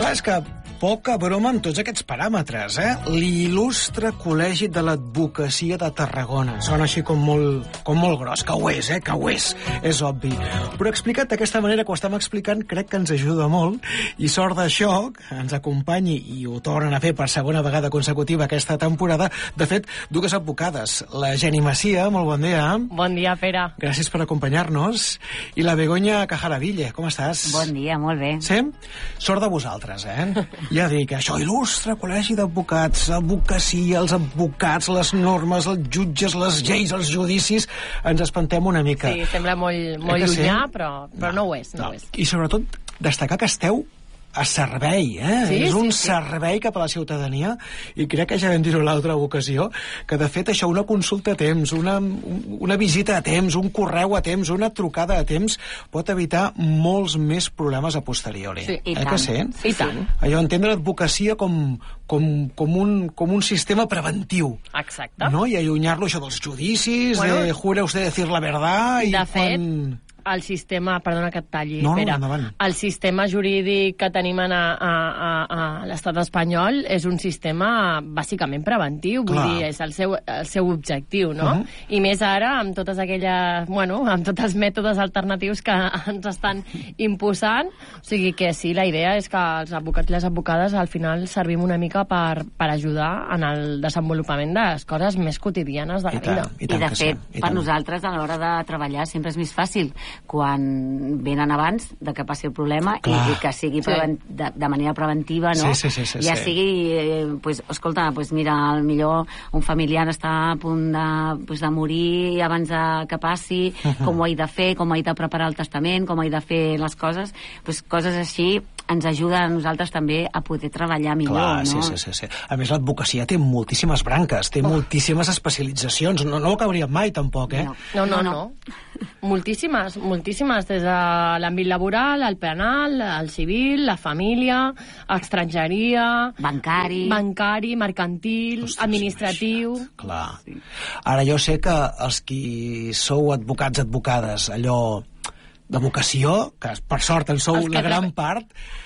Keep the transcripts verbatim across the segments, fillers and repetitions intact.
Clar, és que poca broma amb tots aquests paràmetres, eh? L'il·lustre Col·legi de l'Advocacia de Tarragona. Sona així com molt, com molt gros, que ho és, eh? Que ho és, és obvi. Però explicat d'aquesta manera que ho estem explicant, crec que ens ajuda molt, i sort d'això, que ens acompanyi, i ho tornen a fer per segona vegada consecutiva aquesta temporada, de fet, dues advocades. La Geni Macia, molt bon dia. Bon dia, Pere. Gràcies per acompanyar-nos. I la Begoña Cajaraville, com estàs? Bon dia, molt bé. Sí? Sort de vosaltres, eh? Ja dic, això il·lustre Col·legi d'Advocats, advocacia, els advocats, les normes, els jutges, les lleis, els judicis, ens espantem una mica. Sí, sembla molt, molt eh llunyà, sí? però, però no, no ho és, no, no ho és. I sobretot destacar que esteu a servei, eh? Sí, és un sí, sí. servei cap a la ciutadania, i crec que ja vam dir-ho l'altra ocasió, que de fet això, una consulta a temps, una, una visita a temps, un correu a temps, una trucada a temps, pot evitar molts més problemes a posteriori. Sí, i eh tant. que sí? I tant. Allò, entendre l'advocacia com, com, com, un, com un sistema preventiu. Exacte. No? I allunyar-lo això dels judicis, Bueno, de jure usted decir la verdad... De i fet, quan... el sistema... Perdona que et talli, No, no, Pere. endavant. El sistema jurídic que tenim a, a, a, a l'estat espanyol és un sistema bàsicament preventiu, vull Clar. dir, és el seu, el seu objectiu, no? Uh-huh. I més ara amb totes aquelles... Bueno, amb tots els mètodes alternatius que ens estan imposant. O sigui que sí, la idea és que els advocats i les advocades al final servim una mica per, per ajudar en el desenvolupament de les coses més quotidianes de la I tant, vida. i I, tant de que fet, sí, i per tant. nosaltres, a l'hora de treballar, sempre és més fàcil quan venen abans de que passi el problema i, Clar. i que sigui Sí. preven, de, de manera preventiva, no? Sí, sí, sí, sí, ja sí. sigui, eh, pues, escolta, pues mira, al millor un familiar està a punt de, pues, de morir abans de que passi, uh -huh. com ho he de fer, com he de preparar el testament, com he de fer les coses, pues, coses així ens ajuda a nosaltres també a poder treballar millor, Clar, no? sí, sí, sí, sí. A més, l'advocacia té moltíssimes branques, té oh. moltíssimes especialitzacions. No, no ho acabaríem mai, tampoc, eh? No. No, no, no. Moltíssimes, moltíssimes, des de l'àmbit laboral, el penal, el civil, la família, estrangeria... Bancari. Bancari, mercantil, Ostres, administratiu... imagina't. Clar. Ara, jo sé que els qui sou advocats, advocades, allò de vocació, que per sort en sou Els que la gran treba- part,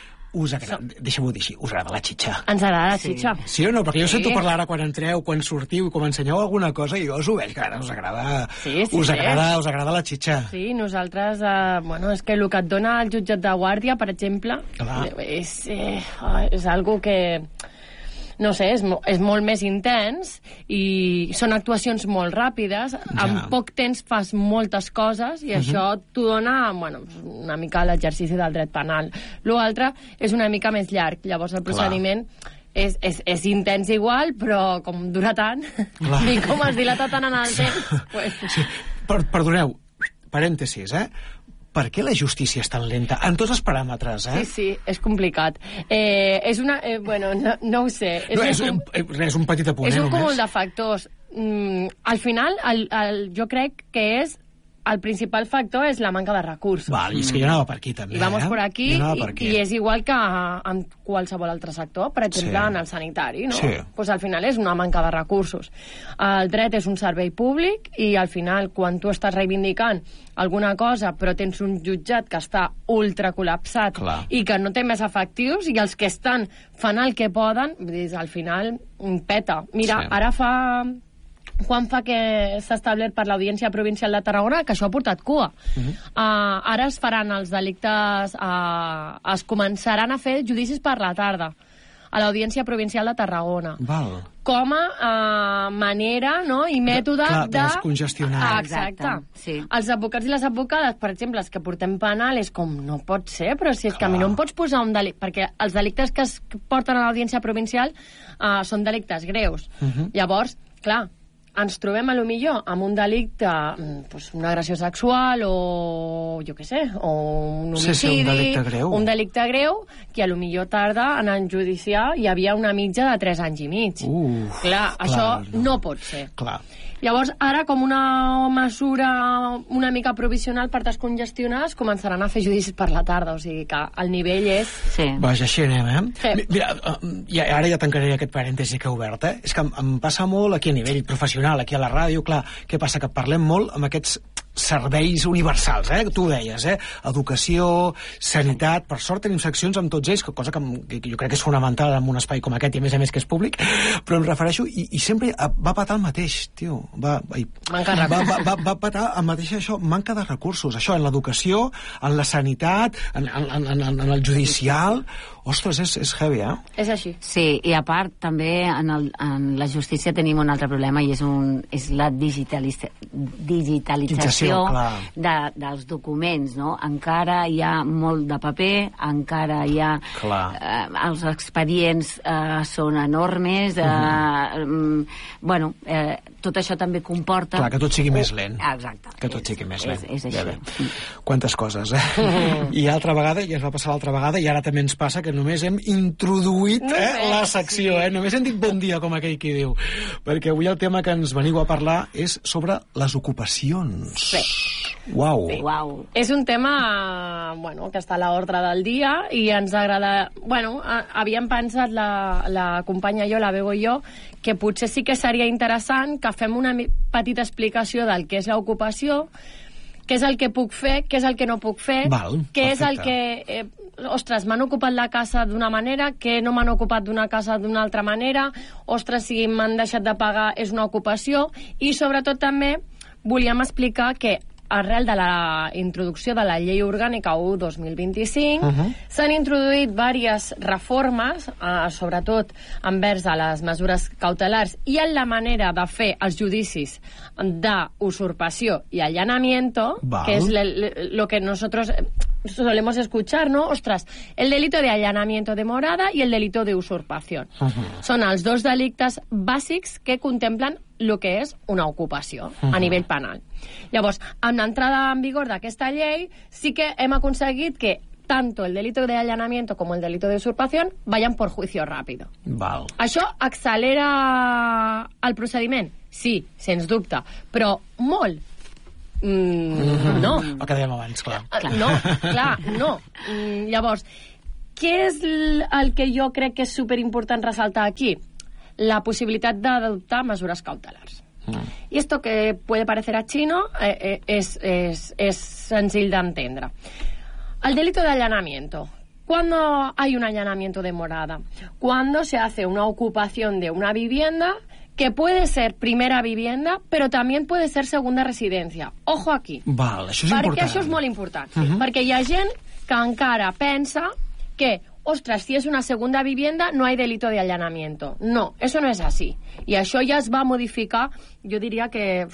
us agrada, deixa-m'ho dir així, us agrada la xitxa. Ens agrada la Sí. xitxa. Sí o no? Perquè jo Sí. sento parlar ara quan entreu, quan sortiu i quan ensenyeu alguna cosa, i jo us ho veig, que ara us agrada, Sí, sí, us sí. agrada, us agrada la xitxa. Sí, nosaltres, eh, bueno, és que el que et dona el jutjat de guàrdia, per exemple, Clar. és, eh, és algo que... no sé, és, mo és molt més intens i són actuacions molt ràpides, Ja. en poc temps fas moltes coses i uh-huh. això t'ho dona, bueno, una mica l'exercici del dret penal. L'altre és una mica més llarg, llavors el procediment és, és, és intens igual, però com dura tant Clar. i com es dilata tant en el temps... Pues... Sí. Per, perdoneu, parèntesis, eh? Per què la justícia és tan lenta? En tots els paràmetres, eh? Sí, sí, és complicat. Eh, és una... Eh, bueno, no, no ho sé. No, és, un, eh, res, un petit apunt, és eh, un cúmul només. de factors. Mm, al final, el, el, jo crec que és... El principal factor és la manca de recursos. Val, i és que jo anava per aquí, també, I vamos eh? por aquí, Jo anava i, per aquí. i és igual que en qualsevol altre sector, per exemple, Sí. en el sanitari, no? Sí. Pues al final és una manca de recursos. El dret és un servei públic i al final, quan tu estàs reivindicant alguna cosa, però tens un jutjat que està ultra col·lapsat Clar. i que no té més efectius, i els que estan fan el que poden, vull dir, al final peta. Mira, Sí. ara fa... quan fa que s'ha establert per l'Audiència Provincial de Tarragona, que això ha portat cua. Uh-huh. uh, ara es faran els delictes... Uh, es començaran a fer judicis per la tarda a l'Audiència Provincial de Tarragona. Val. Com a uh, manera, no?, i mètode Clar, de... de descongestionar. Ah, exacte. Exacte, sí. Els advocats i les advocades, per exemple, els que portem penal, és com, no pot ser, però si és que a mi Clar. no em pots posar un delicte... Perquè els delictes que es porten a l'Audiència Provincial uh, són delictes greus. Uh-huh. Llavors, clar, ens trobem a lo millor amb un delicte, pues, una agressió sexual o, jo què sé, o un homicidi, Sí, sí, un delicte greu. un delicte greu, que a lo millor tarda en enjudiciar, hi havia una mitja de tres anys i mig. Uf, clar, clar, això no. no pot ser. Clar. Llavors, ara, com una mesura una mica provisional per descongestionar, es començaran a fer judicis per la tarda, o sigui que el nivell és... Sí. Vaja, així anem, eh? Sí. Mi- Mira, eh, ja, ara ja tancaré aquest parèntesi que he obert, eh? És que em, em passa molt aquí a nivell professional, aquí a la ràdio, clar, què passa? Que parlem molt amb aquests serveis universals, eh? Tu ho deies, eh? Educació, sanitat... Per sort tenim seccions amb tots ells, cosa que, que jo crec que és fonamental en un espai com aquest, i a més a més que és públic, però em refereixo... I, i sempre va patar el mateix, tio. Va, ai, manca de va, va, va, va patar el mateix això, manca de recursos. Això, en l'educació, en la sanitat, en, en, en, en el judicial... Ostres, és, és heavy, eh? És així. Sí, i a part, també, en, el, en la justícia tenim un altre problema, i és, un, és la digitalitza, digitalització de, dels documents, no? Encara hi ha molt de paper, encara hi ha... Eh, els expedients eh, són enormes, eh, uh-huh. mm, bueno, eh, tot això també comporta... Clar, que tot sigui més lent. Exacte. Que tot sigui més lent. És, és així. Ja quantes coses, eh? Uh-huh. I altra vegada, ja es va passar l'altra vegada, i ara també ens passa que només hem introduït eh, la secció, eh? Només hem dit bon dia, com aquell qui diu. Perquè avui el tema que ens veniu a parlar és sobre les ocupacions. Sí. Uau. Sí. Uau. És un tema, bueno, que està a l'ordre del dia i ens agrada... Bueno, havíem pensat, la, la companya i jo, la Bego i jo, que potser sí que seria interessant que fem una petita explicació del que és l'ocupació, què és el que puc fer, què és el que no puc fer, Val, què perfecte. és el que... Eh, ostres, m'han ocupat la casa d'una manera, que no m'han ocupat d'una casa d'una altra manera, ostres, si m'han deixat de pagar és una ocupació, i sobretot també volíem explicar que arrel de la introducció de la Llei Orgànica u dos mil vint-i-cinc, uh-huh. s'han introduït diverses reformes, eh, sobretot envers a les mesures cautelars i en la manera de fer els judicis d'usurpació i allanamiento, Val. que és lo que nosotros solemos escuchar, ¿no? Ostras, el delito de allanamiento de morada y el delito de usurpación. Uh-huh. Són els dos delictes bàsics que contemplen el que és una ocupació uh-huh. a nivell penal. Llavors, amb l'entrada en vigor d'aquesta llei, sí que hem aconseguit que tanto el delito de allanamiento como el delito de usurpación vayan por juicio rápido. Val. Això accelera el procediment? Sí, sens dubte, però molt. Mm, no. El que dèiem abans, clar. clar. No, clar, no. Mm, llavors, què és el que jo crec que és superimportant ressaltar aquí? La possibilitat d'adoptar mesures cautelars. Mm. Y esto que puede parecer a chino eh, eh, es, es, es sencillo de entender. El delito de allanamiento. ¿Cuándo hay un allanamiento de morada? Cuando se hace una ocupación de una vivienda que puede ser primera vivienda, pero también puede ser segunda residencia. Ojo aquí. Val, això és perquè important. això és molt important. Uh-huh. Perquè hi ha gent que encara pensa que, ostras, si es una segunda vivienda no hay delito de allanamiento. No, eso no es así. I això ja es va modificar, jo diria que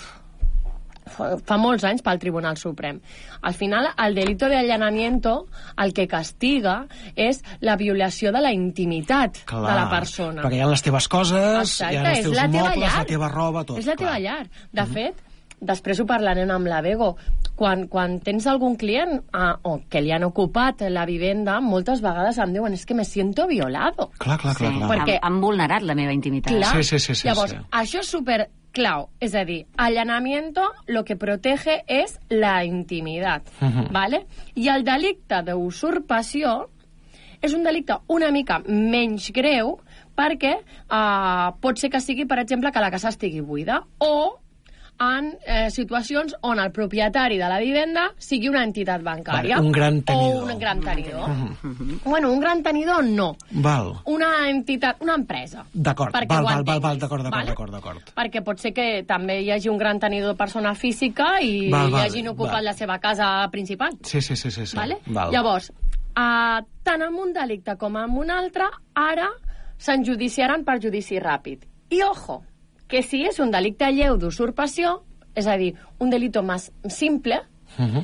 fa molts anys pel Tribunal Suprem. Al final, el delito de allanamiento el que castiga és la violació de la intimitat clar, de la persona. Perquè hi ha les teves coses, exacte, hi ha els teus la mobles, llar. la teva roba, tot. És la teva clar. llar. De uh-huh. fet, després ho parlarem amb la Bego. Quan, quan tens algun client ah, o que li han ocupat la vivenda, moltes vegades em diuen és que me siento violado. Clar, clar, clar. Sí, clar. Perquè han vulnerat la meva intimitat. Clar, sí, sí, sí, sí, llavors, sí. això és super clau, és a dir, allanamiento lo que protege és la intimitat, uh-huh. ¿vale? I el delicte d'usurpació és un delicte una mica menys greu perquè uh, pot ser que sigui, per exemple, que la casa estigui buida o en eh, situacions on el propietari de la vivenda sigui una entitat bancària. Vale, un gran tenidor. O un gran tenidor. Uh-huh. Uh-huh. Bueno, un gran tenidor no. Val. Una entitat, una empresa. D'acord, val, val, val, val, d'acord, d'acord, vale? d'acord, d'acord. Perquè pot ser que també hi hagi un gran tenidor de persona física i val, val, hi hagin ocupat val. la seva casa principal. Sí, sí, sí, sí, sí. Vale? Val. Llavors, uh, tant amb un delicte com amb un altre, ara s'enjudiciaran per judici ràpid. I ojo, que si és un delicte lleu d'usurpació, és a dir, un delito més simple, uh-huh.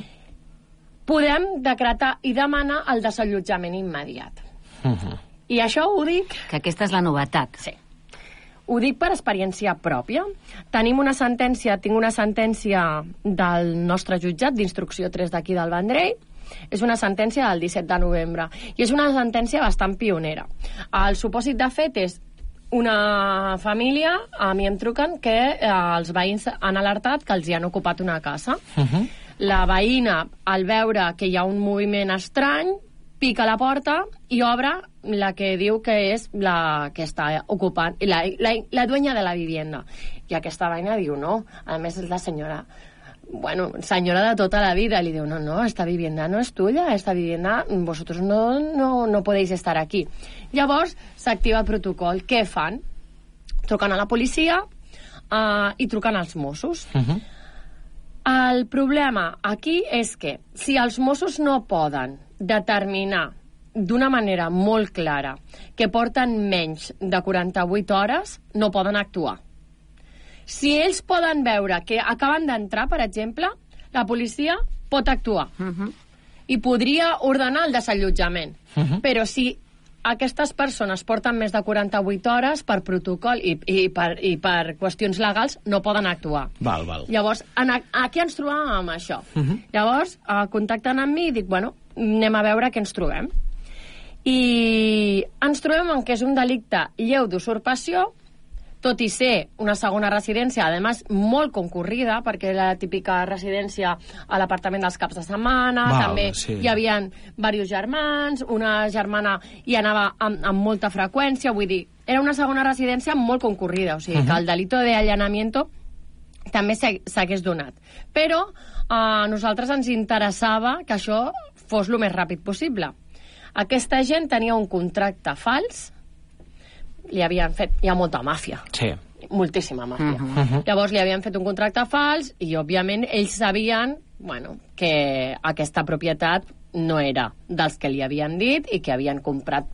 podem decretar i demanar el desallotjament immediat. Uh-huh. I això ho dic... Que aquesta és la novetat. Sí. Ho dic per experiència pròpia. Tenim una sentència, tinc una sentència del nostre jutjat d'instrucció tres d'aquí del Vendrell. És una sentència del disset de novembre. I és una sentència bastant pionera. El supòsit de fet és una família, a mi em truquen que eh, els veïns han alertat que els hi han ocupat una casa. Uh-huh. La veïna, al veure que hi ha un moviment estrany, pica la porta i obre la que diu que és la que està ocupant, la, la, la dueña de la vivienda. I aquesta veïna diu no, a més és la senyora bueno, senyora de tota la vida, li diu, no, no, esta vivienda no es tuya, esta vivienda, vosotros no, no, no podéis estar aquí. Llavors, s'activa el protocol. Què fan? Truquen a la policia uh, i truquen als Mossos. Uh-huh. El problema aquí és que si els Mossos no poden determinar d'una manera molt clara que porten menys de quaranta-vuit hores, no poden actuar. Si ells poden veure que acaben d'entrar, per exemple, la policia pot actuar uh-huh. i podria ordenar el desallotjament. Uh-huh. Però si aquestes persones porten més de quaranta-vuit hores per protocol i, i, per, i per qüestions legals, no poden actuar. Val, val. Llavors, en, aquí ens trobàvem amb això. Uh-huh. Llavors, eh, contacten amb mi i dic, bueno, anem a veure què ens trobem. I ens trobem en que és un delicte lleu d'usurpació, tot i ser una segona residència, a més, molt concurrida, perquè la típica residència a l'apartament dels caps de setmana, Val, també sí. hi havia diversos germans, una germana hi anava amb, amb molta freqüència, vull dir, era una segona residència molt concurrida, o sigui, uh-huh. que el delito de allanamiento també s'hagués donat. Però a nosaltres ens interessava que això fos el més ràpid possible. Aquesta gent tenia un contracte fals, li havien fet... Hi ha molta màfia. Sí. Moltíssima màfia. Uh-huh. Uh-huh. Llavors li havien fet un contracte fals i, òbviament, ells sabien, bueno, que aquesta propietat no era dels que li havien dit i que havien comprat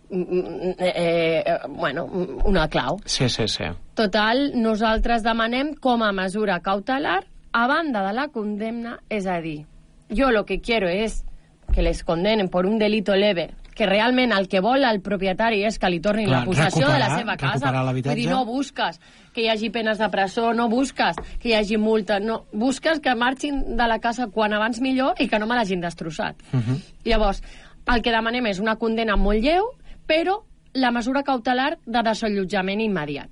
eh, eh, bueno, una clau. Sí, sí, sí. Total, nosaltres demanem com a mesura cautelar, a banda de la condemna, és a dir, jo lo que quiero és que les condenen per un delito leve, que realment el que vol el propietari és que li tornin Clar, la possessió de la seva casa. Vull dir, no busques que hi hagi penes de presó, no busques que hi hagi multa, no, busques que marxin de la casa quan abans millor i que no me l'hagin destrossat. Uh-huh. Llavors, el que demanem és una condena molt lleu, però la mesura cautelar de desallotjament immediat.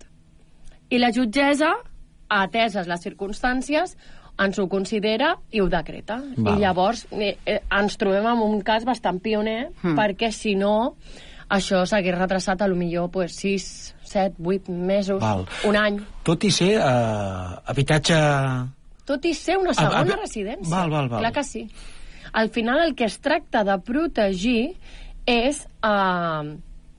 I la jutgessa, ateses les circumstàncies, ens ho considera i ho decreta. Val. I llavors eh, eh, ens trobem en un cas bastant pioner, mm. perquè si no això s'hagués retrasat a lo millor pues, sis, set, vuit mesos, Val. un any. Tot i ser eh, habitatge... Tot i ser una segona a, a, residència. Val, val, val. Clar que sí. Al final el que es tracta de protegir és eh,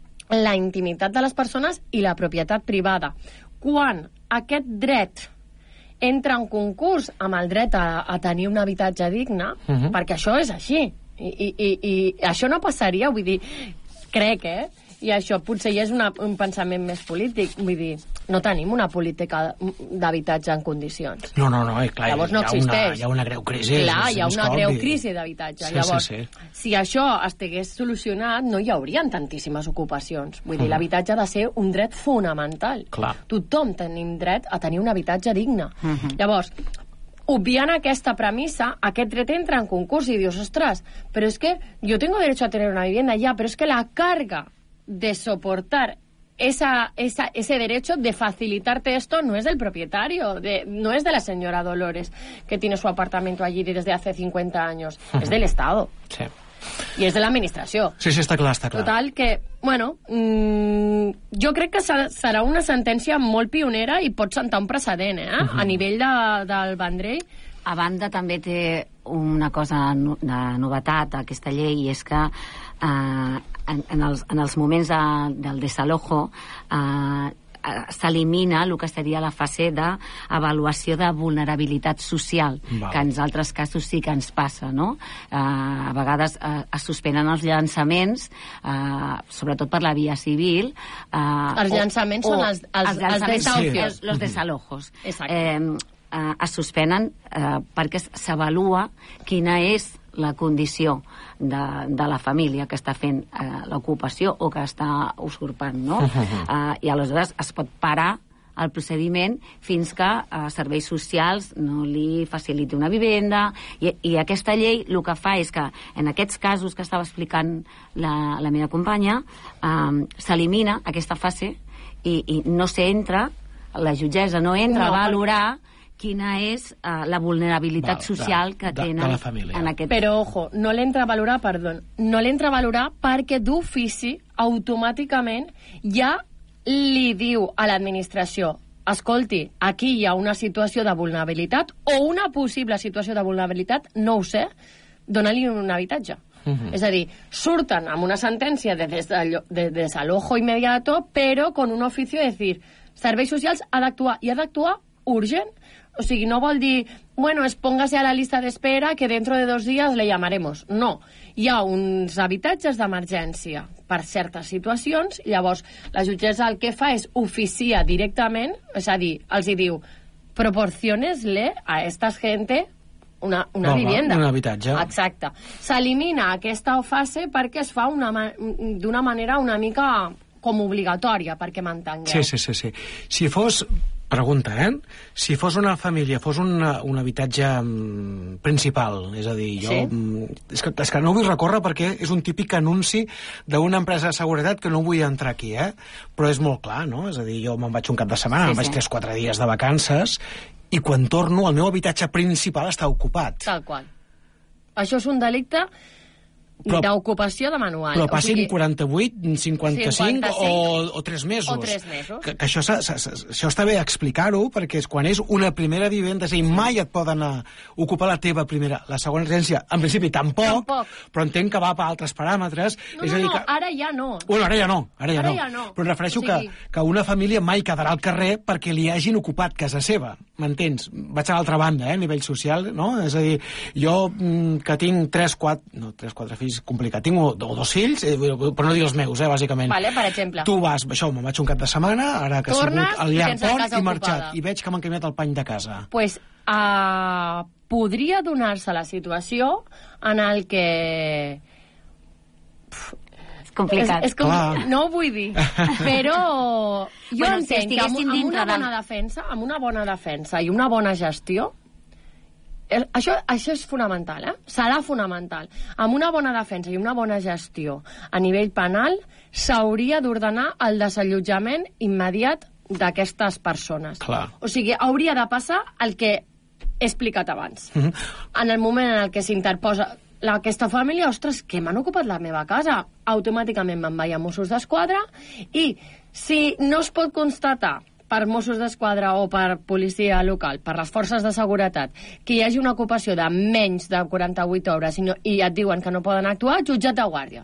la intimitat de les persones i la propietat privada. Quan aquest dret entra en concurs amb el dret a, a tenir un habitatge digne, uh-huh. perquè això és així. I, i, i, I això no passaria, vull dir, crec, eh? I això potser ja és una, un pensament més polític. Vull dir, no tenim una política d'habitatge en condicions. No, no, no, eh, clar, Llavors no hi, ha existeix. una, hi ha una greu crisi. Clar, hi ha una greu crisi d'habitatge. Sí, Llavors, sí, sí. si això estigués solucionat, no hi haurien tantíssimes ocupacions. Vull dir, uh-huh. l'habitatge ha de ser un dret fonamental. Clar. Tothom tenim dret a tenir un habitatge digne. Uh-huh. Llavors, obviant aquesta premissa, aquest dret entra en concurs i dius, ostres, però és que jo tengo derecho a tener una vivienda, ya, pero es que la carga de soportar esa, esa, ese derecho de facilitarte esto no es del propietario, de, no es de la señora Dolores que tiene su apartamento allí desde hace cincuenta años, uh-huh. es del Estado. Sí. I és de l'administració. Sí, sí, està clar, està clar. Total, que, bueno, mmm, jo crec que serà una sentència molt pionera i pot sentar un precedent, eh? Uh-huh. A nivell de, del Vendrell. A banda, també té una cosa de novetat, aquesta llei, i és que eh, en, en, els, en els moments de, del desalojo eh, s'elimina el que seria la fase d'avaluació de vulnerabilitat social, Val. que en altres casos sí que ens passa, no? Eh, a vegades eh, es suspenen els llançaments, eh, sobretot per la via civil. Eh, els llançaments o, són els, els, els, els desahucios. Sí. Els desalojos. Exacte. Eh, eh, es suspenen eh, perquè s'avalua quina és la condició de, de la família que està fent eh, l'ocupació o que està usurpant, no? Eh, I aleshores es pot parar el procediment fins que eh, serveis socials no li faciliti una vivenda, i, i aquesta llei el que fa és que en aquests casos que estava explicant la, la meva companya eh, s'elimina aquesta fase i, i no s'entra, la jutgessa no entra no, a valorar quina és uh, la vulnerabilitat Val, social que de, tenen de la família. en aquest... Però, ojo, no l'entra a valorar, perdó, no l'entra a valorar perquè d'ofici, automàticament, ja li diu a l'administració escolti, aquí hi ha una situació de vulnerabilitat o una possible situació de vulnerabilitat, no ho sé, dona-li un habitatge. Uh-huh. És a dir, surten amb una sentència de, de, de desalojo inmediato, però con un oficio de dir, serveis socials ha d'actuar, i ha d'actuar urgent. O sigui, no vol dir, bueno, es póngase a la lista de espera que dentro de dos días le llamaremos. No. Hi ha uns habitatges d'emergència per certes situacions, llavors la jutgessa el que fa és oficia directament, és a dir, els hi diu, proporciones-le a esta gente una, una Home, vivienda. Un habitatge. Exacte. S'elimina aquesta fase perquè es fa d'una manera una mica com obligatòria, perquè m'entengueu. Sí, sí, sí, sí. Si fos... Pregunta, eh? Si fos una família, fos un, un habitatge mm, principal, és a dir, jo... Sí? Mm, és, que, és que no vull recórrer perquè és un típic anunci d'una empresa de seguretat que no vull entrar aquí, eh? Però és molt clar, no? És a dir, jo me'n vaig un cap de setmana, Sí, me'n vaig sí. tres o quatre dies de vacances, i quan torno, el meu habitatge principal està ocupat. Tal qual. Això és un delicte Però- d'ocupació de manual. Però O passin sigui, quaranta-vuit, cinquanta-cinc, cinquanta-cinc o, o tres mesos. o tres mesos. Que, que això, s'ha- s'ha- s'ha- això està bé explicar-ho, perquè és quan és una primera vivenda, és a dir, mai et poden uh, ocupar la teva primera. La segona residència, en principi, tampoc, Tampoc. però entenc que va per altres paràmetres. No, és no, a dir no, que... ara ja no. Bueno, ara ja no, ara ja, Ara no. ja no. Però em refereixo O sigui- que, que una família mai quedarà al carrer perquè li hagin ocupat casa seva, m'entens? Vaig a l'altra banda, eh, a nivell social, no? És a dir, jo mm, que tinc tres, quatre... No, tres, quatre fills, complicat. Tinc o, o dos fills, eh, però no dir els meus, eh, bàsicament. Vale, per exemple. Tu vas, això, me'n vaig un cap de setmana, ara que Tornes ha sigut al i llarg tens la pont, casa i marxat. ocupada. I veig que m'han canviat el pany de casa. Pues, uh, podria donar-se la situació en el que... És complicat. És, és com... Clar. No ho vull dir, però jo Bueno, si entenc que amb, estiguéssim amb dintre una del- bona defensa, amb una bona defensa i una bona gestió, el, això, això és fonamental, eh? Serà fonamental. Amb una bona defensa i una bona gestió a nivell penal s'hauria d'ordenar el desallotjament immediat d'aquestes persones. Clar. O sigui, hauria de passar el que he explicat abans. Mhm. En el moment en el que s'interposa la, aquesta família, ostres, que m'han ocupat la meva casa, automàticament me'n vaig a Mossos d'Esquadra, i si no es pot constatar per Mossos d'Esquadra o per policia local, per les forces de seguretat, que hi hagi una ocupació de menys de quaranta-vuit hores i, no, i et diuen que no poden actuar, jutjat de guàrdia.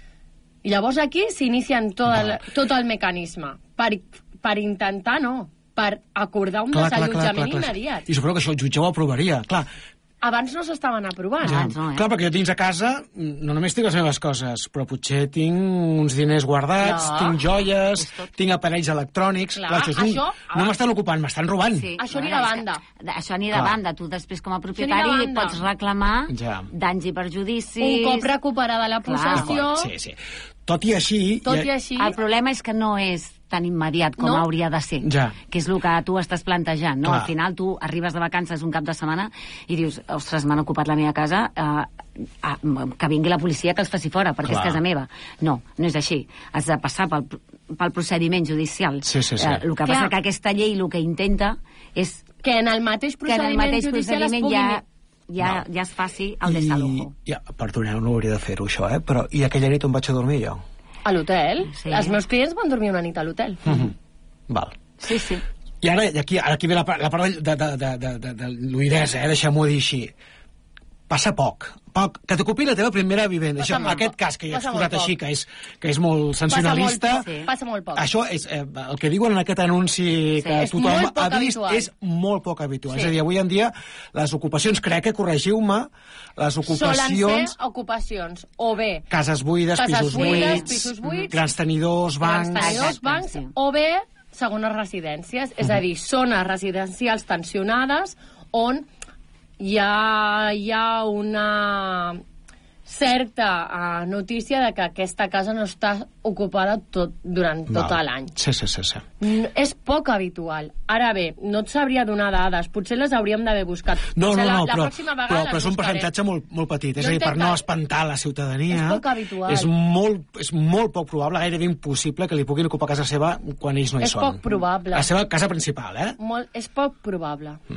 I llavors aquí s'inicien tot el, tot el mecanisme per, per intentar, no, per acordar un Clar, clar, clar, desallotjament clar, clar. immediat. I suposo que això el jutge ho aprovaria, clar. Abans no s'estaven aprovant. Ja. Abans no, eh? Clar, perquè jo tinc a casa, no només tinc les meves coses, però potser tinc uns diners guardats, No. tinc joies, És tot. tinc aparells electrònics... Clar, Clar, això és un... això- No m'estan ocupant, m'estan robant. Sí, Això bueno, anirà a és banda. que- Això anirà a Clar. banda. Tu després, com a anirà a propietari, banda. pots reclamar Ja. danys i perjudicis... Un cop recuperada la Clar. possessió... Sí, sí. Tot i així... Tot ja- i així... El problema és que no és tan immediat com No. hauria de ser, Ja. que és el que tu estàs plantejant, no? Clar. Al final tu arribes de vacances un cap de setmana i dius, ostres, m'han ocupat la meva casa, eh, ah, que vingui la policia que els faci fora, perquè Clar. és casa meva. No, no és així. Has de passar pel, pel procediment judicial. Sí, sí, sí. Eh, el que Clar. passa que aquesta llei el que intenta és Que en el mateix que en el procediment mateix judicial es procediment pugui... ja, ja, Val. ja es faci el desalojo. I, ja, perdoneu, no hauria de fer-ho, això, eh? Però i aquella nit on vaig a dormir jo? A l'hotel. Sí. Els meus clients van dormir una nit a l'hotel. Mm -hmm. Val. Sí, sí. I ara, i aquí, ara aquí ve la, part- la part de, de, de, de, de, de l'oïdesa, eh? Deixem-ho dir així. Passa poc. poc. Que t'ocupi la teva primera vivenda. Passa Això, molt aquest poc. cas que ja he Passa exposat molt així, poc. que és, que és molt sancionalista... Passa molt poc. Sí. Passa molt poc. Això és eh, el que diuen en aquest anunci que és tothom molt poc ha vist, habitual. és molt poc habitual. Sí. És a dir, avui en dia les ocupacions, crec que corregiu-me, les Solen ocupacions... ser ocupacions o bé Cases buides, cases pisos buides, buits, pisos buits, grans tenidors, bancs... grans tenidors, Exacte, bancs, sí. o bé segones residències, és a dir, zones residencials tensionades on hi ha, hi ha una certa uh, notícia de que aquesta casa no està ocupada tot, durant tot Val. l'any. Sí, sí, sí, sí. No, és poc habitual. Ara bé, no et sabria donar dades, potser les hauríem d'haver buscat. No, Potser no, la, no, la però, pròxima vegada però, les però és un buscaré. percentatge molt, molt petit. És Jo a dir, per entenc no que espantar la ciutadania... és poc habitual. És molt, és molt poc probable, gairebé impossible, que li puguin ocupar casa seva quan ells no hi És són. poc probable. La seva casa principal, eh? Molt, és poc probable. Mm.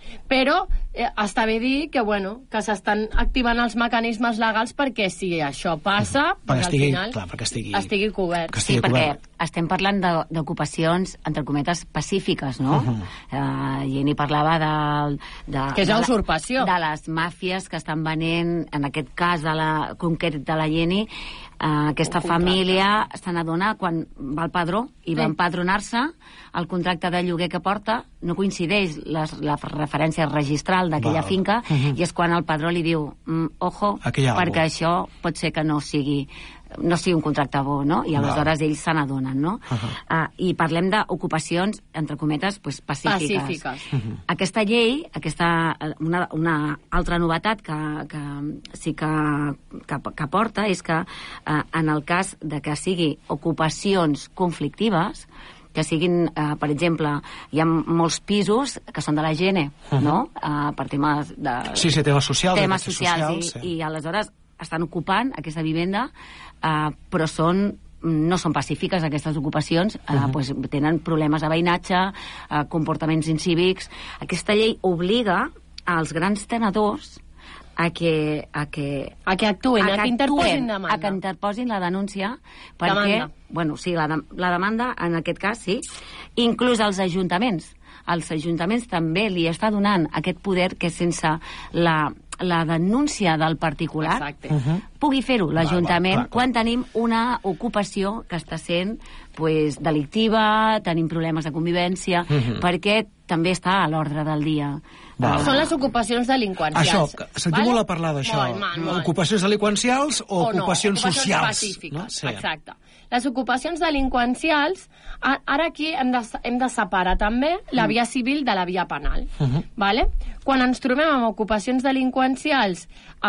Però eh, està bé dir que, bueno, que s'estan activant els mecanismes legals perquè si això passa, doncs, estigui, al final clar, perquè estigui, estigui cobert. que estigui Sí, perquè cobert. estem parlant de- d'ocupacions, entre cometes, pacífiques, no? Uh -huh. uh, I ni parlava de... de Que és de la- usurpació. De les màfies que estan venent, en aquest cas de la concret de la Jenny, uh, aquesta família se n'adona quan va al padró i va Mm. empadronar-se, el contracte de lloguer que porta no coincideix les, la referència registral d'aquella Val. finca, Uh -huh. i és quan el padró li diu mm, ojo, Aquí hi ha perquè algo. això pot ser que no sigui no sigui un contracte bo, no? I aleshores ells se n'adonen, no? Uh -huh. uh, I parlem d'ocupacions, entre cometes, pues, pacífiques. Pacífiques. Uh -huh. Aquesta llei, aquesta, una, una altra novetat que, que sí que, que, que porta és que uh, en el cas de que sigui ocupacions conflictives, que siguin, eh, per exemple, hi ha molts pisos que són de la Gene, uh -huh. no? Eh, per temes de... Sí, sí, temes socials. temes taxes socials, socials, i, sí. i aleshores estan ocupant aquesta vivenda, eh, però són no són pacífiques aquestes ocupacions, eh, uh -huh. pues, tenen problemes de veïnatge, eh, comportaments incívics. Aquesta llei obliga als grans tenedors a que, a que, A que actuïn, a, a que interposin actuen, demanda. a que interposin la denúncia, perquè, Demanda. bueno, sí, la, de, la demanda, en aquest cas, sí, inclús als ajuntaments. Als ajuntaments també li està donant aquest poder que sense la, la denúncia del particular Exacte. Uh -huh. pugui fer-ho l'Ajuntament Clar, clar, clar. quan tenim una ocupació que està sent pues, delictiva, tenim problemes de convivència, Uh -huh. perquè també està a l'ordre del dia. Val. Són les ocupacions delinqüencials. Això, que sentim vale? molt a parlar d'això. Molt, molt, molt. Ocupacions delinqüencials o, O no, ocupacions socials? pacífiques, No? Sí. exacte. Les ocupacions delinqüencials, a- ara aquí hem de, hem de separar també la via civil de la via penal. Uh -huh. Vale? Quan ens trobem amb ocupacions delinqüencials,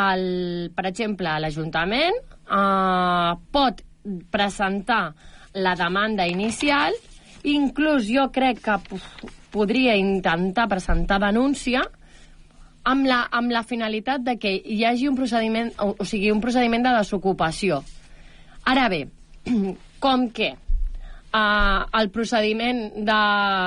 el, per exemple, l'Ajuntament eh, pot presentar la demanda inicial, inclús jo crec que p- podria intentar presentar denúncia amb la, amb la finalitat de que hi hagi un procediment, o, o sigui, un procediment de desocupació. Ara bé, com que uh, el procediment de,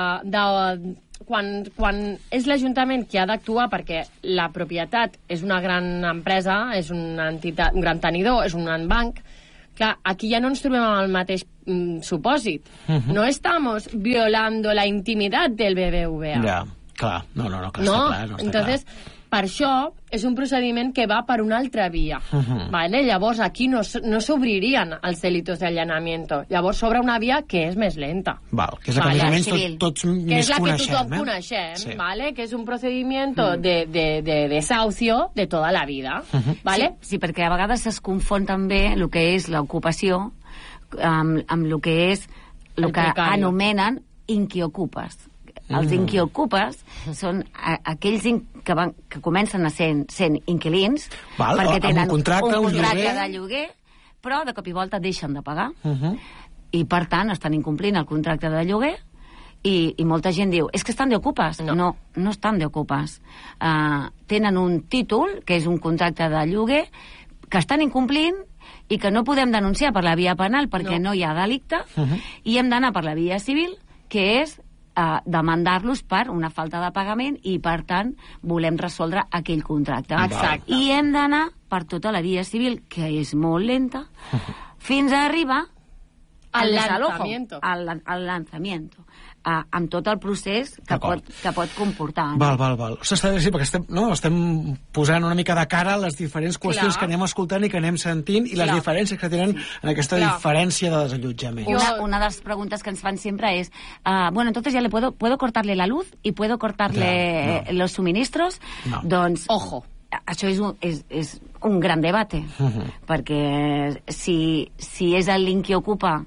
de quan, quan és l'Ajuntament qui ha d'actuar perquè la propietat és una gran empresa, és una entitat, un gran tenidor, és un gran banc, clar, aquí ja no ens trobem amb el mateix mm, supòsit. Uh-huh. No estamos violando la intimidad del B B V A. Ja, clar. No, no, no, clar, No, està clar. No està entonces, clar. per això és un procediment que va per una altra via. Uh-huh. Vale? Llavors, aquí no, s- no s'obririen els delitos de allanamiento. Llavors, s'obre una via que és més lenta. Val, que és la que Vale, més o menys civil. tot, tots Que més és la que coneixem. tothom eh? coneixem, Sí. ¿vale? Que és un procedimiento de, de, de desahucio de toda la vida. Uh-huh. ¿Vale? Sí, sí, perquè a vegades es confon també el que és l'ocupació amb, amb el que és el El que precari. anomenen inquiocupes. Els Mm. inquiocupes són a, aquells in, que, van, que comencen a ser sent inquilins Val, perquè amb tenen un contracte, un contracte lloguer. de lloguer, però de cop i volta deixen de pagar Uh-huh. i, per tant, estan incomplint el contracte de lloguer i, i molta gent diu, és que estan d'ocupes. No. No, no estan d'ocupes. Uh, tenen un títol, que és un contracte de lloguer, que estan incomplint i que no podem denunciar per la via penal perquè no, No. no hi ha delicte, Uh-huh. i hem d'anar per la via civil, que és uh, demandar-los per una falta de pagament i, per tant, volem resoldre aquell contracte. Exacte. I hem d'anar per tota la via civil, que és molt lenta, fins a arribar Al al desalojo, lanzamiento. al, al lanzamiento, uh, amb tot el procés que D'acord. pot, que pot comportar. No? Val, val, val. O sigui, està bé, sí, perquè estem, no, estem posant una mica de cara a les diferents qüestions Clar. que anem escoltant i que anem sentint i les Clar. diferències que tenen en aquesta Clar. diferència de desallotjament. Jo- Una, una de las preguntas que ens fan siempre es, uh, bueno, entonces ya le puedo, ¿puedo cortarle la luz y puedo cortarle No, no. los suministros? No. Doncs, Ojo. això és un, és, és un gran debate, Mhm. perquè si, si és el link que ocupa,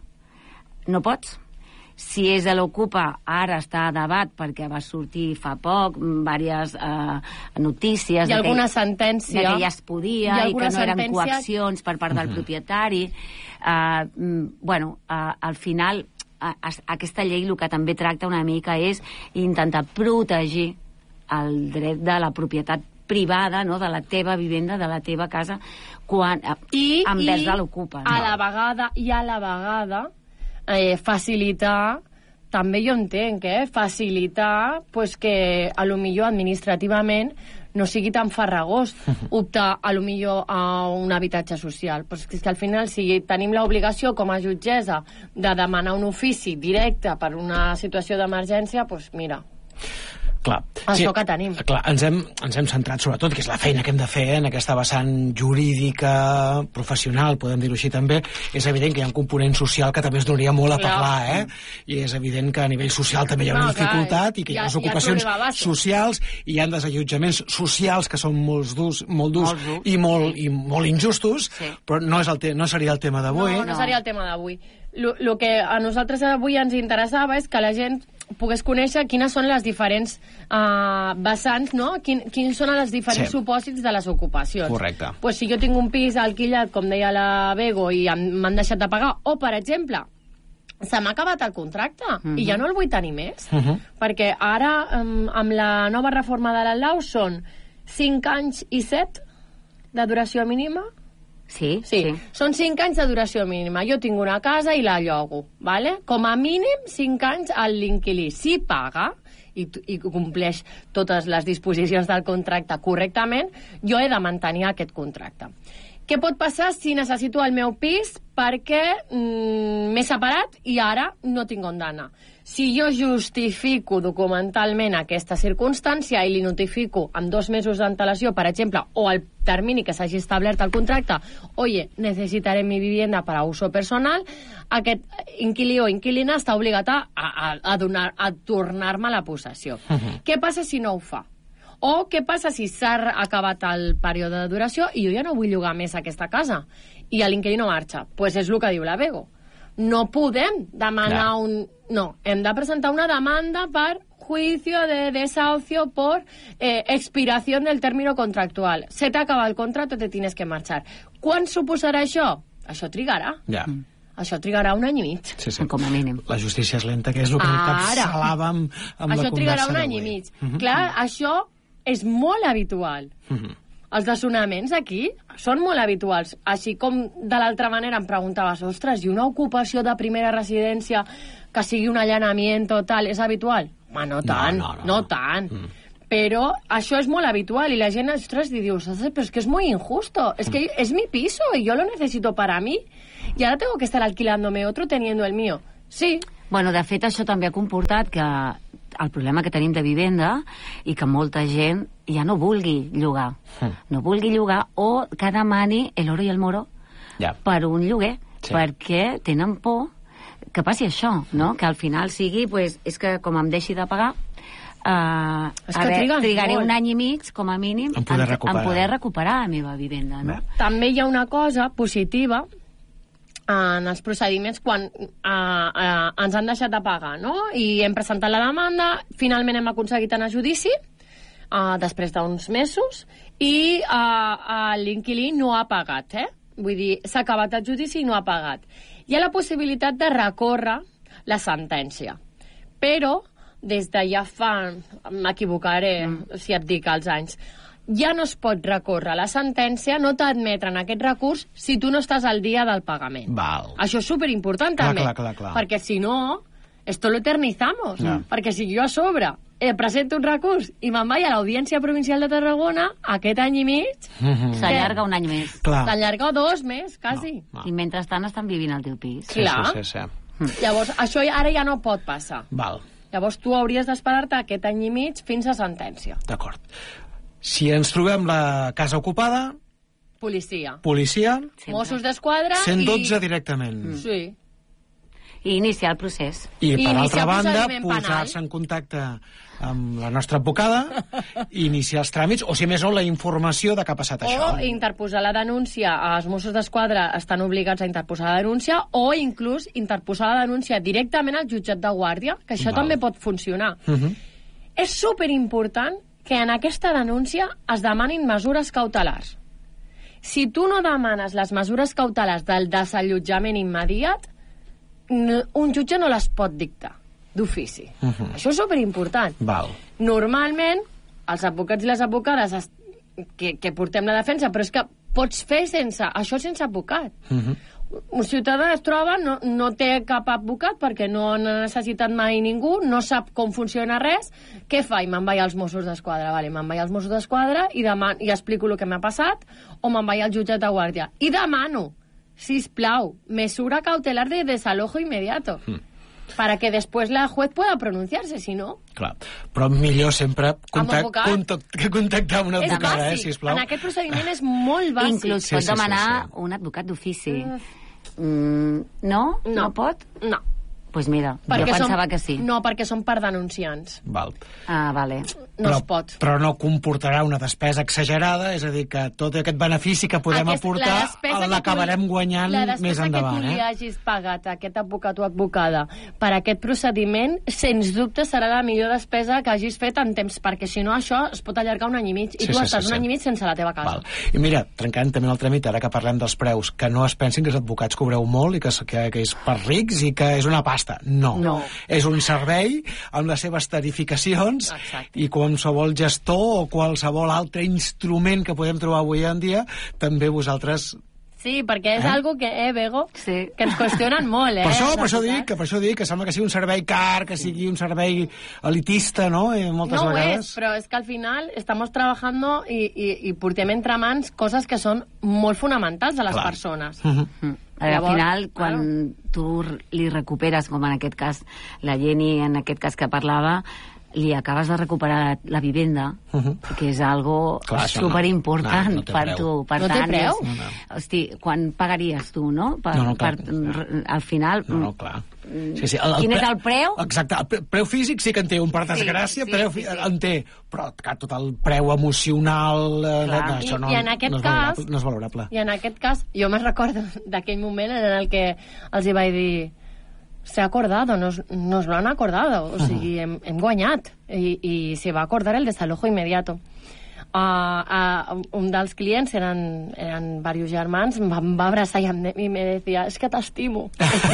no pots. Si és de l'Ocupa, ara està a debat perquè va sortir fa poc diverses eh, notícies Hi ha de que- alguna sentència. de que ja es podia Hi ha i que alguna no eren sentència- coaccions per part del propietari. Uh, mm, bueno, uh, al final uh, aquesta llei el que també tracta una mica és intentar protegir el dret de la propietat privada, no?, de la teva vivenda, de la teva casa, quan, uh, I, envers i de l'Ocupa. a No? la vegada, i a la vegada eh, facilitar també jo entenc, eh? Facilitar pues, que a lo millor administrativament no sigui tan farragós optar a lo millor a un habitatge social. Però és que al final, si tenim l'obligació com a jutgessa de demanar un ofici directe per una situació d'emergència, doncs mira... Clar. Això sí, que tenim. Clar, ens hem, ens hem centrat sobretot, que és la feina que hem de fer en aquesta vessant jurídica, professional, podem dir-ho així també. És evident que hi ha un component social que també es donaria molt a clar. parlar, eh? I és evident que a nivell social també hi ha una no, dificultat clar, i que hi ha, hi ha les ocupacions socials i hi ha desallotjaments socials que són molt durs, molt durs, molt durs. I, molt, i molt injustos, sí. Però no, és el te no seria el tema d'avui. No, no seria el tema d'avui. El que a nosaltres avui ens interessava és que la gent pogués conèixer quines són les diferents uh, vessants, no? Quin, quins són els diferents sí. supòsits de les ocupacions. Correcte. Pues si jo tinc un pis alquilat, com deia la Bego, i m'han deixat de pagar, o, per exemple, se m'ha acabat el contracte uh -huh. i ja no el vull tenir més, uh -huh. perquè ara, um, amb la nova reforma de la Lau, són cinc anys i set de duració mínima. Sí, sí, sí. Són cinc anys de duració mínima. Jo tinc una casa i la llogo, ¿vale? Com a mínim cinc anys l'inquilí. Si paga i, i compleix totes les disposicions del contracte correctament, jo he de mantenir aquest contracte. Què pot passar si necessito el meu pis perquè mm, m'he separat i ara no tinc on d'anar? Si jo justifico documentalment aquesta circumstància i li notifico amb dos mesos d'antelació, per exemple, o el termini que s'hagi establert al contracte, oye, necessitaré mi vivienda per a uso personal, aquest inquilí o inquilina està obligat a, a, a, donar, a tornar-me la possessió. Uh-huh. Què passa si no ho fa? O què passa si s'ha acabat el període de duració i jo ja no vull llogar més aquesta casa i l'inquilí no marxa? Doncs pues és el que diu la Bego. No podem demanar no. un... No, hem de presentar una demanda per juicio de desahucio por eh, expiración del término contractual. Se t'acaba el contrato, te tienes que marxar. Quan suposarà això? Això trigarà. Ja. Mm. Això trigarà un any i mig. Sí, sí. Com a mínim. La justícia és lenta, que és el que encapçalàvem amb això la conversa trigarà un any i mig. Uh -huh. Clar, això és molt habitual. Uh -huh. Els desnonaments aquí són molt habituals. Així com de l'altra manera em preguntaves, ostres, i una ocupació de primera residència que sigui un allanament o tal, és habitual? Ma, no tant, no, no, no. no tant. Mm. Però això és molt habitual i la gent, ostres, i dius, però és que és muy injusto, es que es mi piso y yo lo necesito para mí y ahora tengo que estar alquilándome otro teniendo el mío. Sí. Bueno, de fet, això també ha comportat que el problema que tenim de vivenda i que molta gent ja no vulgui llogar. Mm. No vulgui llogar o que demani el oro i el moro yeah. per un lloguer, sí. perquè tenen por que passi això, no? Que al final sigui, pues, és que com em deixi de pagar, uh, és que veure, trigaré molt. un any i mig, com a mínim, en poder, en, en poder recuperar la meva vivenda, no? També hi ha una cosa positiva en els procediments quan uh, uh, ens han deixat de pagar, no? I hem presentat la demanda, finalment hem aconseguit anar a judici, uh, després d'uns mesos, i uh, uh, l'inquilí no ha pagat, eh? Vull dir, s'ha acabat el judici i no ha pagat. Hi ha la possibilitat de recórrer la sentència, però des de ja fa, m'equivocaré mm. si et dic els anys, ja no es pot recórrer la sentència, no t'admetren aquest recurs si tu no estàs al dia del pagament. Val. Això és superimportant clar, també, clar, clar, clar. perquè si no, esto lo eternizamos, no. perquè si jo a sobre eh, presento un recurs i me'n vaig a l'Audiència Provincial de Tarragona, aquest any i mig... Mm-hmm. S'allarga un any més. S'allarga dos més, quasi. No, no. I mentrestant estan vivint al teu pis. Sí, clar. Sí, sí, sí. Llavors, això ara ja no pot passar. Val. Llavors tu hauries d'esperar-te aquest any i mig fins a sentència. D'acord. Si ens trobem la casa ocupada... Policia. Policia. Sempre. Mossos d'Esquadra cent dotze i... directament. Mm. Sí. I iniciar el procés. I, I per altra banda, posar-se en contacte amb la nostra advocada i iniciar els tràmits, o si més no, la informació de què ha passat o això. O interposar la denúncia. Els Mossos d'Esquadra estan obligats a interposar la denúncia, o inclús interposar la denúncia directament al jutjat de guàrdia, que això Val. també pot funcionar. Uh -huh. És superimportant que en aquesta denúncia es demanin mesures cautelars. Si tu no demanes les mesures cautelars del desallotjament immediat, un jutge no les pot dictar d'ofici. Uh -huh. Això és superimportant. Val. Normalment, els advocats i les advocades es, que, que portem la defensa, però és que pots fer sense això sense advocat. Uh -huh. un ciutadà es troba, no, no té cap advocat perquè no n'ha necessitat mai ningú, no sap com funciona res, què fa? I me'n vaig als Mossos d'Esquadra. Vale, me'n vaig als Mossos d'Esquadra i, deman i explico el que m'ha passat, o me'n vaig al jutjat de guàrdia. I demano, sisplau, mesura cautelar de desalojo inmediato. Mm. Para que después la juez pueda pronunciarse, si no... Clar, però millor sempre contact, contact, contactar amb una advocada, eh, sisplau. En aquest procediment és molt bàsic. Inclús sí, pot sí, demanar sí, sí. un advocat d'ofici. Mm, no? No. No pot? No. Doncs pues mira, perquè jo pensava som, que sí. No, perquè són per denunciants. Val. Ah, vale. No però, es pot. Però no comportarà una despesa exagerada, és a dir, que tot aquest benefici que podem Aquest, aportar l'acabarem guanyant més endavant. La despesa que tu li eh? hagis pagat a aquest advocat o advocada per aquest procediment, sens dubte serà la millor despesa que hagis fet en temps, perquè si no això es pot allargar un any i mig, i sí, tu sí, estàs sí, un sí. any i mig sense la teva casa. Val. I mira, trencant també el tràmit, ara que parlem dels preus, que no es pensin que els advocats cobreu molt i que, que, que és per rics i que és una pasta. No. No. És un servei amb les seves tarificacions. Exacte. I qualsevol gestor o qualsevol altre instrument que podem trobar avui en dia, també vosaltres... Sí, perquè és eh? algo que, eh, Bego, sí. que ens qüestionen molt, eh? Per això, per això dic, que per això dic que sembla que sigui un servei car, que sigui un servei elitista, no? I moltes no vegades... No és, però és que al final estamos trabajando i, i, i portem entre mans coses que són molt fonamentals a les Clar. persones. Uh-huh. Mm. Al final, quan claro. tu li recuperes, com en aquest cas la Jenny, en aquest cas que parlava, li acabes de recuperar la vivenda, uh -huh. que és algo Clar, superimportant no, no per preu. tu. Per no tant, té preu? És, no, no. Hosti, quan pagaries tu, no? Per, no, no clar, per, clar. Al final... No, no, clar. Sí, sí, el, el Quin pre... és el preu? Exacte, el preu físic sí que en té, un per desgràcia, sí, sí, preu sí, sí. en té, però que tot el preu emocional... Eh, no, això no, I, i en aquest no, és cas, no és valorable. I en aquest cas, jo me'n recordo d'aquell moment en el que els hi vaig dir se ha acordado, nos, nos lo han acordado, o sigui, hem, hem guanyat, i, i se va acordar el desalojo inmediato. Uh, uh, un dels clients, eren, eren diversos germans, em va, em va abraçar i, em, i me deia, és que t'estimo.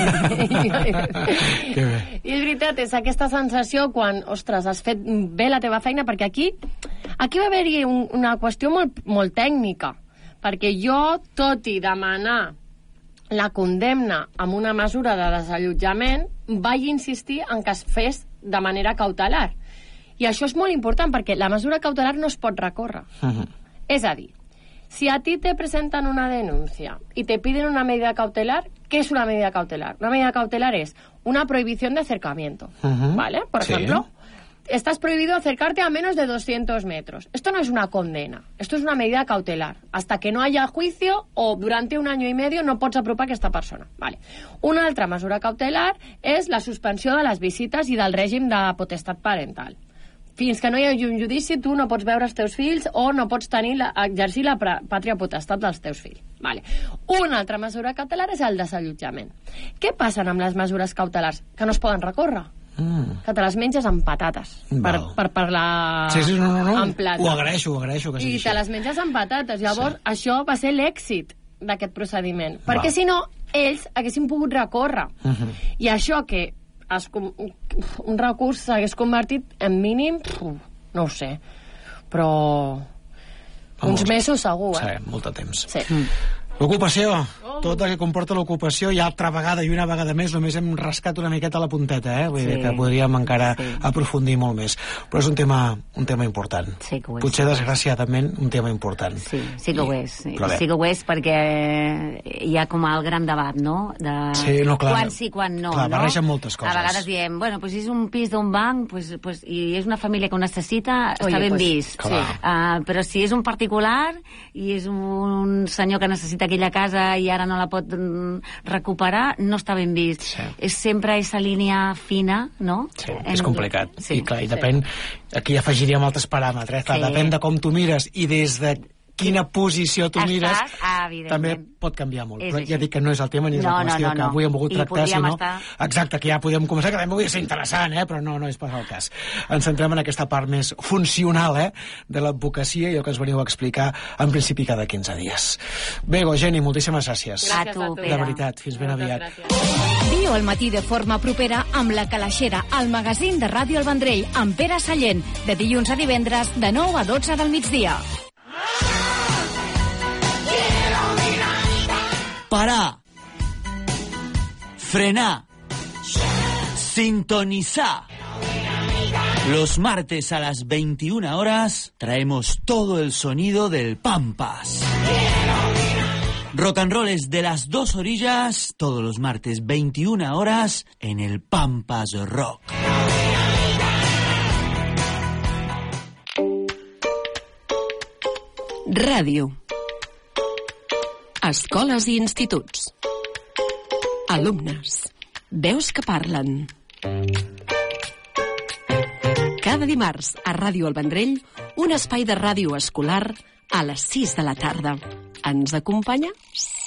I és veritat, és aquesta sensació quan, ostres, has fet bé la teva feina, perquè aquí aquí va haver-hi un, una qüestió molt, molt tècnica, perquè jo, tot i demanar la condemna amb una mesura de desallotjament, vaig insistir en que es fes de manera cautelar. I això és molt important, perquè la mesura cautelar no es pot recórrer. Uh-huh. És a dir, si a ti te presenten una denuncia y te piden una medida cautelar, ¿qué es una medida cautelar? Una medida cautelar es una prohibición de acercamiento, uh-huh. ¿vale? Por sí. ejemplo, estás prohibido acercarte a menos de doscientos metros. Esto no es una condena, esto es una medida cautelar. Hasta que no haya juicio o durante un año y medio no pots apropar aquesta persona. Vale. Una altra mesura cautelar és la suspensió de les visites i del règim de potestat parental. Fins que no hi hagi un judici, tu no pots veure els teus fills o no pots tenir la, exercir la pàtria potestat dels teus fills. Vale. Una altra mesura cautelar és el desallotjament. Què passa amb les mesures cautelars? Que no es poden recórrer. Mm. Que te les menges amb patates per, per parlar sí, sí, no, no, no. en plata. Ho agraeixo, ho agraeixo que sigui I te les menges amb patates. Llavors, sí. això va ser l'èxit d'aquest procediment. Val. Perquè si no, ells haguessin pogut recórrer. Uh -huh. I això que es, un recurs s'hagués convertit en mínim, no ho sé, però uns mesos segur, eh? Sí, molt de temps. Sí. Mm. L'ocupació, oh. tot el que comporta l'ocupació, ja altra vegada i una vegada més, només hem rascat una miqueta la punteta, eh? Vull sí. dir que podríem encara sí. aprofundir molt més. Però és un tema, un tema important. Sí que ho és. Potser, desgraciadament, un tema important. Sí, sí que ho és. Sí, sí que ho és perquè hi ha com el gran debat, no? De sí, no, clar. Quan sí, quan no. Clar, no? barregen moltes coses. A vegades diem, bueno, pues és un pis d'un banc pues, pues, i és una família que ho necessita, Oye, està ben pues, vist. Sí. Uh, però si és un particular i és un senyor que necessita aquella casa i ara no la pot recuperar, no està ben vist. Sí. És sempre aquesta línia fina, no? Sí, en... és complicat. Sí, I clar, i sí. depèn... Aquí afegiríem altres paràmetres. Clar, sí. Depèn de com tu mires i des de quina posició tu mires, ah, també pot canviar molt. Però ja dic que no és el tema ni és no, la qüestió no, no, que avui hem volgut I tractar, sinó... Estar... Exacte, que ja podem començar, que també podria ser interessant, eh? Però no, no és pas el cas. Ens centrem en aquesta part més funcional, eh? De l'advocacia i el que ens veniu a explicar en principi cada quinze dies. Bego, Jenny, moltíssimes gràcies. Gràcies a tu, Pere. De veritat, fins ben aviat. Viu al matí de forma propera amb La Calaixera, el magazín de Ràdio El Vendrell, amb Pere Sallent, de dilluns a divendres, de nou a dotze del migdia. Parar. frenar, sintonizar. Los martes a las veintiuna horas traemos todo el sonido del Pampas. Rock and roll es de las dos orillas, todos los martes veintiuna horas en el Pampas Rock. Ràdio. Escoles i instituts. Alumnes. Veus que parlen. Cada dimarts a Ràdio El Vendrell, un espai de ràdio escolar a les sis de la tarda. Ens acompanya?